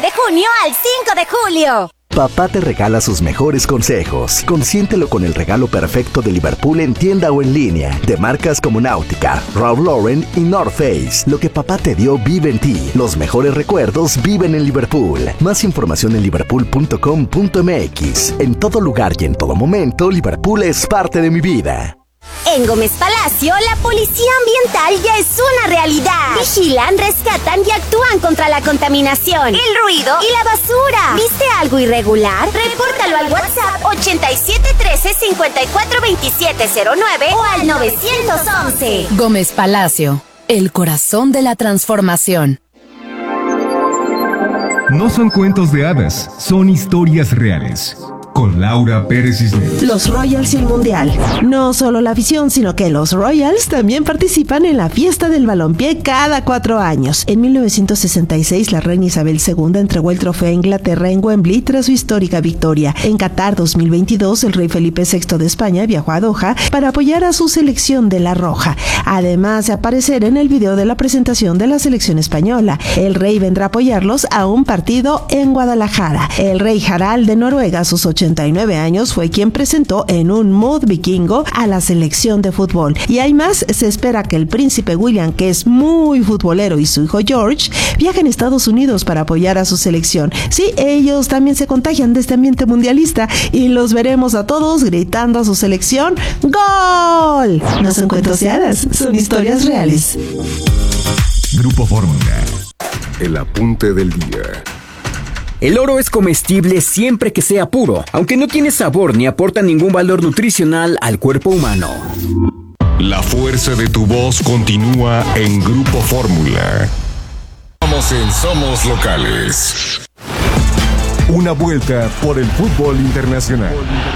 de junio al 5 de julio. Papá te regala sus mejores consejos. Consiéntelo con el regalo perfecto de Liverpool en tienda o en línea. De marcas como Nautica, Ralph Lauren y North Face. Lo que papá te dio vive en ti. Los mejores recuerdos viven en Liverpool. Más información en liverpool.com.mx. En todo lugar y en todo momento, Liverpool es parte de mi vida. En Gómez Palacio, la policía ambiental ya es una realidad. Vigilan, rescatan y actúan contra la contaminación, el ruido y la basura. ¿Viste algo irregular? Repórtalo al WhatsApp 8713-542709 o al 911. Gómez Palacio, el corazón de la transformación. No son cuentos de hadas, son historias reales. Con Laura Pérez Cisneros. Los Royals y el Mundial. No solo la afición, sino que los Royals también participan en la fiesta del balompié cada 4 años. En 1966, la reina Isabel II entregó el trofeo a Inglaterra en Wembley tras su histórica victoria. En Qatar 2022, el rey Felipe VI de España viajó a Doha para apoyar a su selección de la Roja. Además de aparecer en el video de la presentación de la selección española, el rey vendrá a apoyarlos a un partido en Guadalajara. El rey Harald de Noruega, a sus 89 años, fue quien presentó en un mood vikingo a la selección de fútbol. Y hay más, se espera que el príncipe William, que es muy futbolero, y su hijo George viajen a Estados Unidos para apoyar a su selección. Sí, ellos también se contagian de este ambiente mundialista y los veremos a todos gritando a su selección ¡Gol! No son cuentos de hadas, son historias reales. Grupo Fórmula. El apunte del día. El oro es comestible siempre que sea puro, aunque no tiene sabor ni aporta ningún valor nutricional al cuerpo humano. La fuerza de tu voz continúa en Grupo Fórmula. Vamos en Somos Locales. Una vuelta por el fútbol internacional.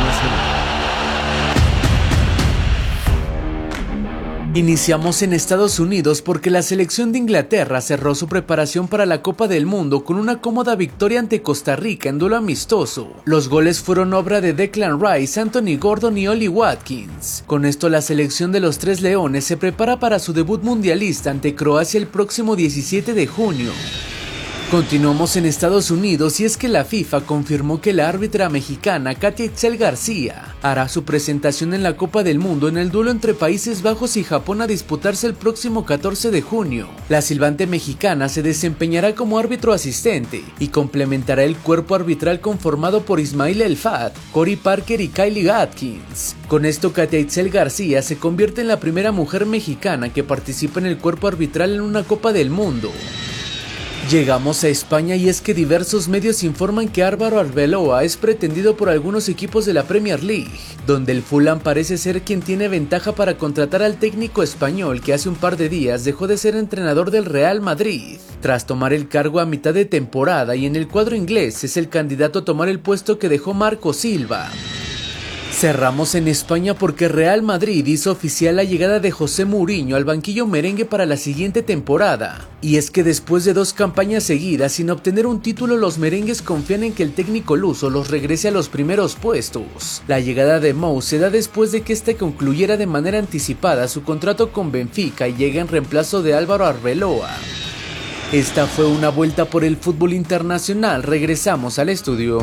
Iniciamos en Estados Unidos porque la selección de Inglaterra cerró su preparación para la Copa del Mundo con una cómoda victoria ante Costa Rica en duelo amistoso. Los goles fueron obra de Declan Rice, Anthony Gordon y Ollie Watkins. Con esto la selección de los Tres Leones se prepara para su debut mundialista ante Croacia el próximo 17 de junio. Continuamos en Estados Unidos y es que la FIFA confirmó que la árbitra mexicana Katia Itzel García hará su presentación en la Copa del Mundo en el duelo entre Países Bajos y Japón a disputarse el próximo 14 de junio. La silbante mexicana se desempeñará como árbitro asistente y complementará el cuerpo arbitral conformado por Ismail El Fat, Cory Parker y Kylie Atkins. Con esto, Katia Itzel García se convierte en la primera mujer mexicana que participa en el cuerpo arbitral en una Copa del Mundo. Llegamos a España y es que diversos medios informan que Álvaro Arbeloa es pretendido por algunos equipos de la Premier League, donde el Fulham parece ser quien tiene ventaja para contratar al técnico español que hace un par de días dejó de ser entrenador del Real Madrid, tras tomar el cargo a mitad de temporada, y en el cuadro inglés es el candidato a tomar el puesto que dejó Marco Silva. Cerramos en España porque Real Madrid hizo oficial la llegada de José Mourinho al banquillo merengue para la siguiente temporada. Y es que después de 2 campañas seguidas sin obtener un título, los merengues confían en que el técnico luso los regrese a los primeros puestos. La llegada de Mou se da después de que este concluyera de manera anticipada su contrato con Benfica y llega en reemplazo de Álvaro Arbeloa. Esta fue una vuelta por el fútbol internacional. Regresamos al estudio.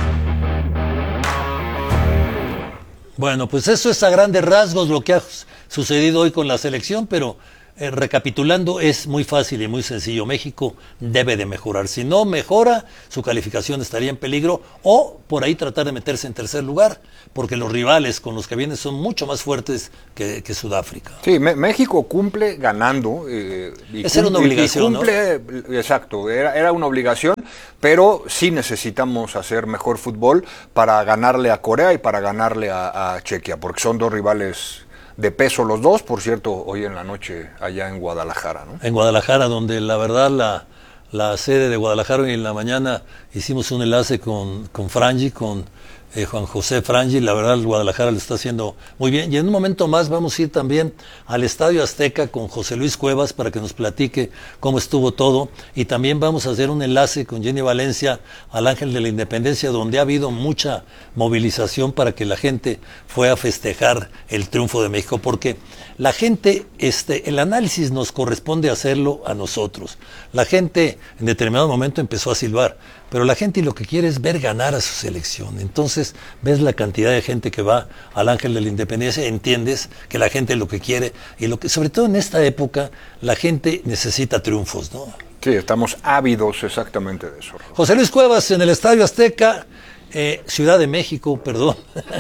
Bueno, pues eso es a grandes rasgos lo que ha sucedido hoy con la selección, pero recapitulando, es muy fácil y muy sencillo. México debe de mejorar. Si no mejora, su calificación estaría en peligro, o por ahí tratar de meterse en tercer lugar, porque los rivales con los que vienen son mucho más fuertes que Sudáfrica. Sí, México cumple ganando. Esa era una obligación, cumple, ¿no? Exacto, era una obligación, pero sí necesitamos hacer mejor fútbol para ganarle a Corea y para ganarle a Chequia, porque son 2 rivales de peso los dos, por cierto, hoy en la noche allá en Guadalajara, ¿no? En Guadalajara, donde la verdad la sede de Guadalajara, hoy en la mañana hicimos un enlace con Frangi, con Juan José Frangi, la verdad el Guadalajara lo está haciendo muy bien, y en un momento más vamos a ir también al Estadio Azteca con José Luis Cuevas para que nos platique cómo estuvo todo, y también vamos a hacer un enlace con Jenny Valencia al Ángel de la Independencia, donde ha habido mucha movilización para que la gente fue a festejar el triunfo de México, porque la gente, el análisis nos corresponde hacerlo a nosotros. La gente en determinado momento empezó a silbar, pero la gente lo que quiere es ver ganar a su selección. Entonces ves la cantidad de gente que va al Ángel de la Independencia, entiendes que la gente lo que quiere, y lo que, sobre todo en esta época, la gente necesita triunfos, ¿no? Sí, estamos ávidos exactamente de eso. José Luis Cuevas en el Estadio Azteca, Ciudad de México, perdón.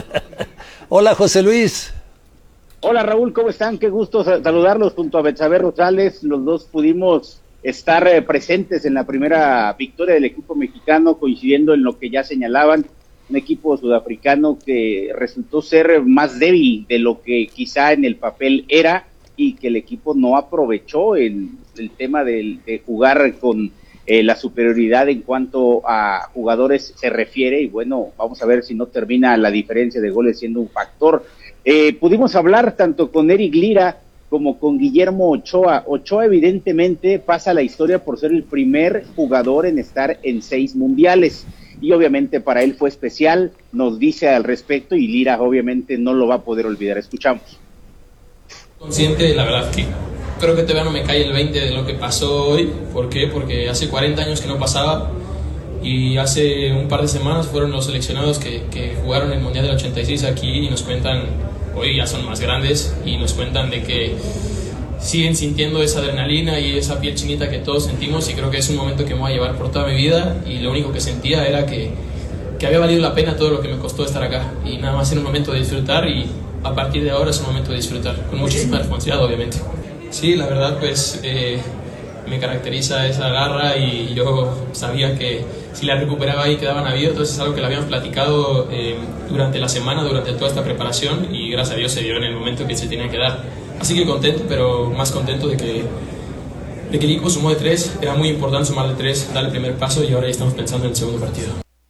Hola, José Luis. Hola, Raúl, ¿cómo están? Qué gusto saludarlos junto a Betsabe Rosales. Los dos pudimos estar presentes en la primera victoria del equipo mexicano, coincidiendo en lo que ya señalaban, un equipo sudafricano que resultó ser más débil de lo que quizá en el papel era, y que el equipo no aprovechó el tema de jugar con la superioridad en cuanto a jugadores se refiere, y bueno, vamos a ver si no termina la diferencia de goles siendo un factor. Pudimos hablar tanto con Eric Lira como con Guillermo Ochoa. Ochoa evidentemente pasa a la historia por ser el primer jugador en estar en 6 mundiales, y obviamente para él fue especial, nos dice al respecto, y Lira obviamente no lo va a poder olvidar. Escuchamos. Consciente, la verdad que creo que todavía no me cae el 20 de lo que pasó hoy. ¿Por qué? Porque hace 40 años que no pasaba, y hace un par de semanas fueron los seleccionados que jugaron el Mundial del 86 aquí, y nos cuentan, hoy ya son más grandes, y nos cuentan de que siguen sintiendo esa adrenalina y esa piel chinita que todos sentimos, y creo que es un momento que me voy a llevar por toda mi vida, y lo único que sentía era que había valido la pena todo lo que me costó estar acá, y nada más era un momento de disfrutar, y a partir de ahora es un momento de disfrutar, con muchísima responsabilidad obviamente. Sí, la verdad pues me caracteriza esa garra, y yo sabía que si la recuperaba ahí quedaba navío, entonces es algo que le habíamos platicado durante la semana, durante toda esta preparación, y gracias a Dios se dio en el momento que se tenía que dar. Así que contento, pero más contento de que el equipo sumó de 3, era muy importante sumar de 3, dar el primer paso, y ahora ya estamos pensando en el segundo partido.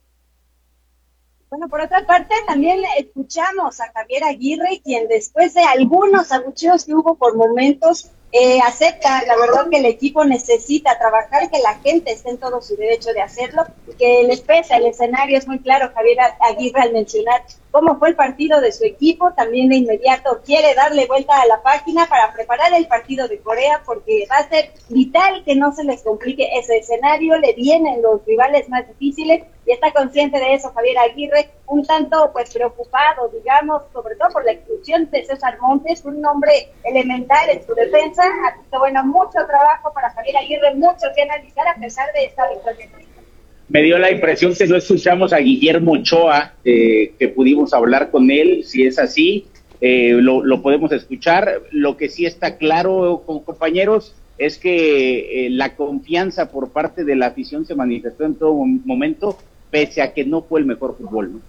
Bueno, por otra parte, también escuchamos a Javier Aguirre, quien después de algunos abucheos que hubo por momentos, acepta, la verdad, que el equipo necesita trabajar, que la gente esté en todo su derecho de hacerlo, que les pesa el escenario. Es muy claro Javier Aguirre al mencionar cómo fue el partido de su equipo. También de inmediato quiere darle vuelta a la página para preparar el partido de Corea, porque va a ser vital que no se les complique ese escenario. Le vienen los rivales más difíciles, y está consciente de eso Javier Aguirre, un tanto pues preocupado, digamos, sobre todo por la expulsión de César Montes, un hombre elemental en su defensa. Así que bueno, mucho trabajo para Javier Aguirre, mucho que analizar a pesar de esta victoria. Me dio la impresión que no escuchamos a Guillermo Ochoa, que pudimos hablar con él. Si es así, lo podemos escuchar. Lo que sí está claro, compañeros, es que la confianza por parte de la afición se manifestó en todo momento, pese a que no fue el mejor fútbol, ¿no?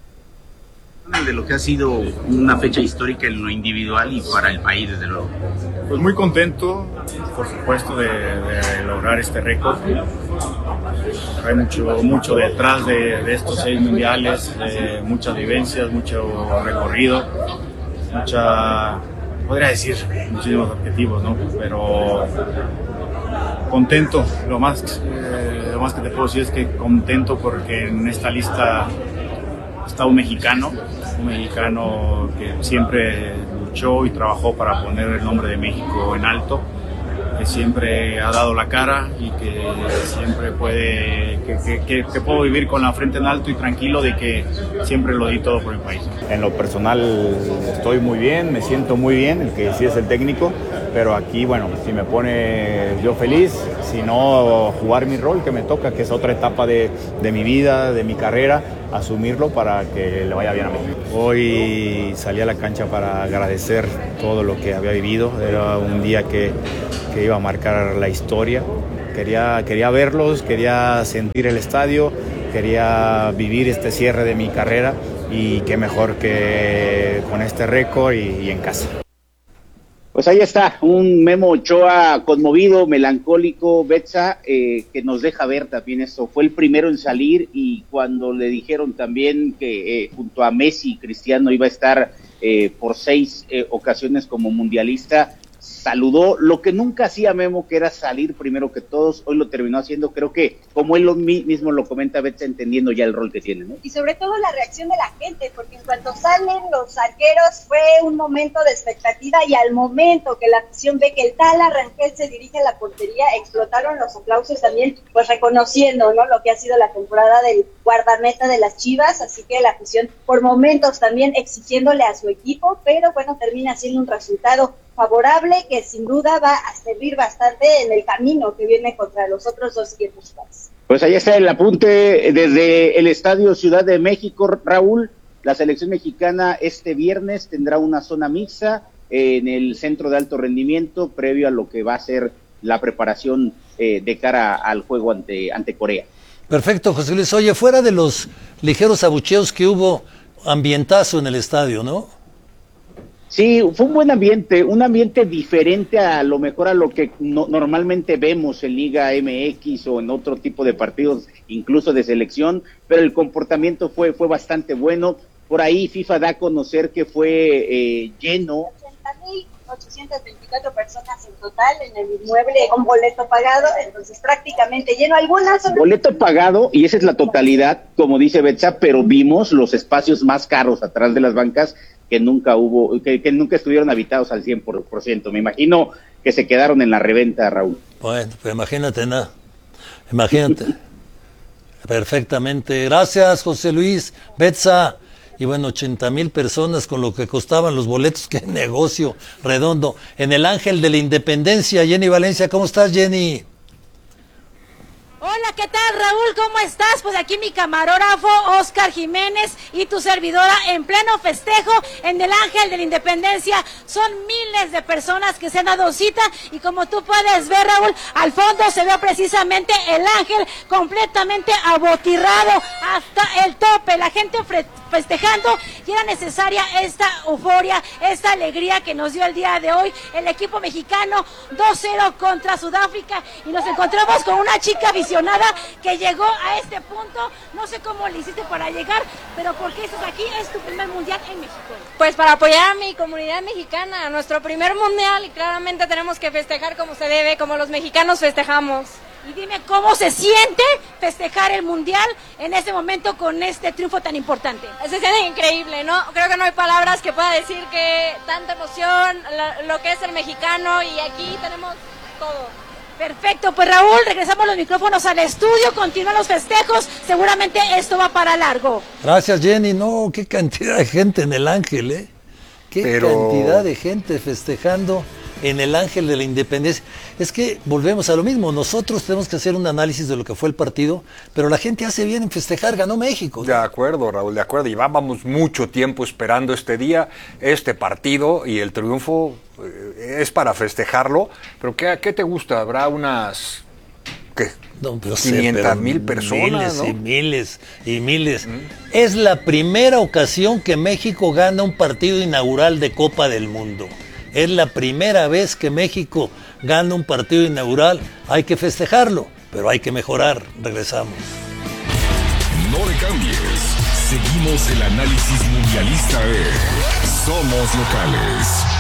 De lo que ha sido una fecha histórica en lo individual y para el país, desde luego. Pues muy contento, por supuesto, de lograr este récord. Hay mucho detrás de estos 6 mundiales, muchas vivencias, mucho recorrido, podría decir, muchísimos objetivos, ¿no? Pero contento, lo más que te puedo decir es que contento porque en esta lista está un mexicano que siempre luchó y trabajó para poner el nombre de México en alto, que siempre ha dado la cara y que siempre que puedo vivir con la frente en alto y tranquilo de que siempre lo di todo por el país. En lo personal estoy muy bien, me siento muy bien, el que sí es el técnico, pero aquí, bueno, si me pone yo feliz, si no, jugar mi rol que me toca, que es otra etapa de mi vida, de mi carrera, asumirlo para que le vaya bien a México. Hoy salí a la cancha para agradecer todo lo que había vivido, era un día que iba a marcar la historia. Quería verlos, quería sentir el estadio, quería vivir este cierre de mi carrera, y qué mejor que con este récord y en casa. Pues ahí está, un Memo Ochoa conmovido, melancólico, Betsa, que nos deja ver también esto. Fue el primero en salir, y cuando le dijeron también que junto a Messi, Cristiano iba a estar por 6 ocasiones como mundialista, saludó lo que nunca hacía Memo, que era salir primero que todos. Hoy lo terminó haciendo, creo que como él mismo lo comenta, Betsa, entendiendo ya el rol que tiene, ¿no? Y sobre todo la reacción de la gente, porque en cuanto salen los arqueros fue un momento de expectativa, y al momento que la afición ve que el Tala Rangel se dirige a la portería, explotaron los aplausos también, pues reconociendo, ¿no?, lo que ha sido la temporada del guardameta de las Chivas. Así que la afición por momentos también exigiéndole a su equipo, pero bueno, termina siendo un resultado favorable que sin duda va a servir bastante en el camino que viene contra los otros dos equipos. Pues ahí está el apunte desde el Estadio Ciudad de México, Raúl. La selección mexicana este viernes tendrá una zona mixta en el centro de alto rendimiento, previo a lo que va a ser la preparación de cara al juego ante Corea. Perfecto, José Luis. Oye, fuera de los ligeros abucheos que hubo, ambientazo en el estadio, ¿no? Sí, fue un buen ambiente, un ambiente diferente a lo mejor a lo que normalmente vemos en Liga MX o en otro tipo de partidos, incluso de selección, pero el comportamiento fue bastante bueno. Por ahí FIFA da a conocer que fue lleno. 80.824 personas en total en el inmueble con boleto pagado, entonces prácticamente lleno. Algunas boleto pagado, y esa es la totalidad, como dice Betsa, pero vimos los espacios más caros atrás de las bancas que nunca que nunca estuvieron habitados al 100%. Me imagino que se quedaron en la reventa, Raúl. Bueno, pues imagínate. Perfectamente. Gracias, José Luis, Betsa. Y bueno, 80,000 personas con lo que costaban los boletos. Qué negocio redondo. En el Ángel de la Independencia, Jenny Valencia. ¿Cómo estás, Jenny? Hola, ¿qué tal, Raúl? ¿Cómo estás? Pues aquí mi camarógrafo Oscar Jiménez y tu servidora en pleno festejo en el Ángel de la Independencia. Son miles de personas que se han dado cita, y como tú puedes ver, Raúl, al fondo se ve precisamente el Ángel completamente abotirrado hasta el tope, la gente festejando, y era necesaria esta euforia, esta alegría que nos dio el día de hoy el equipo mexicano 2-0 contra Sudáfrica, y nos encontramos con una chica visionaria que llegó a este punto. No sé cómo le hiciste para llegar, pero ¿por qué estás aquí? Es tu primer mundial en México. Pues para apoyar a mi comunidad mexicana, nuestro primer mundial, y claramente tenemos que festejar como se debe, como los mexicanos festejamos. Y dime, ¿cómo se siente festejar el mundial en este momento con este triunfo tan importante? Se siente increíble, ¿no? Creo que no hay palabras que pueda decir que tanta emoción, lo que es el mexicano, y aquí tenemos todo. Perfecto, pues Raúl, regresamos los micrófonos al estudio, continúan los festejos, seguramente esto va para largo. Gracias, Jenny. No, qué cantidad de gente en el Ángel, ¿eh? Qué cantidad de gente festejando en el Ángel de la Independencia. Es que volvemos a lo mismo, nosotros tenemos que hacer un análisis de lo que fue el partido, pero la gente hace bien en festejar, ganó México, ¿no? De acuerdo, Raúl, de acuerdo, y vamos mucho tiempo esperando este día, este partido, y el triunfo es para festejarlo. Pero ¿qué te gusta? Habrá unas... ¿qué? No, 500,000 personas, miles, ¿no? y miles y miles. Es la primera ocasión que México gana un partido inaugural de Copa del Mundo. Es la primera vez que México gana un partido inaugural. Hay que festejarlo, pero hay que mejorar. Regresamos. No le cambies. Seguimos el análisis mundialista de Somos Locales.